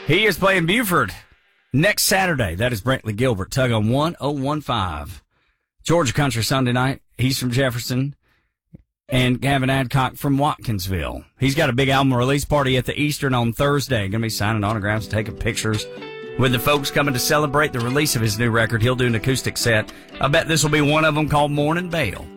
He is playing Buford next Saturday. That is Brantley Gilbert, Tug on 1015. Georgia Country Sunday night. He's from Jefferson. And Gavin Adcock from Watkinsville. He's got a big album release party at the Eastern on Thursday. Going to be signing autographs, taking pictures with the folks coming to celebrate the release of his new record. He'll do an acoustic set. I bet this will be one of them called Morning Bell.